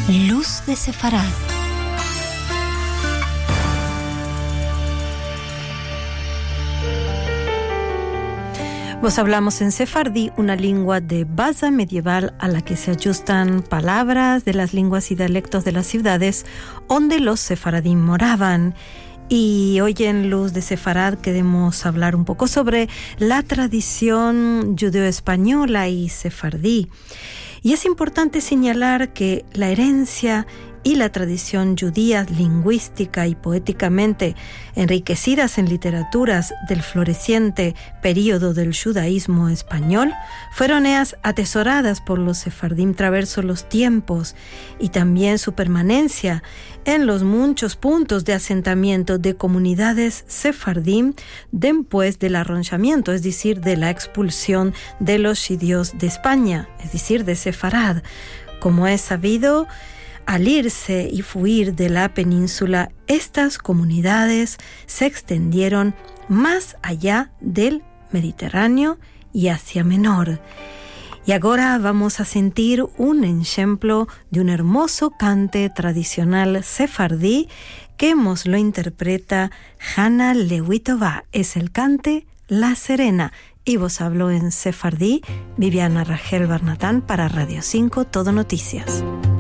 Luz de Sefarad. Vos hablamos en sefardí, una lengua de base medieval a la que se ajustan palabras de las lenguas y dialectos de las ciudades donde los sefaradín moraban. Y hoy en Luz de Sefarad queremos hablar un poco sobre la tradición judeo-española y sefardí. Y es importante señalar que la herencia y la tradición judía lingüística y poéticamente enriquecidas en literaturas del floreciente período del judaísmo español fueron ellas atesoradas por los sefardim traverso los tiempos, y también su permanencia en los muchos puntos de asentamiento de comunidades sefardim después del arronchamiento, es decir, de la expulsión de los judíos de España, es decir, de Sefarad. Como es sabido, al irse y fuir de la península, estas comunidades se extendieron más allá del Mediterráneo y Asia Menor. Y ahora vamos a sentir un ejemplo de un hermoso cante tradicional sefardí que nos lo interpreta Hannah Lewitová. Es el cante La Serena. Y vos habló en sefardí Viviana Rangel Barnatán para Radio 5 Todo Noticias.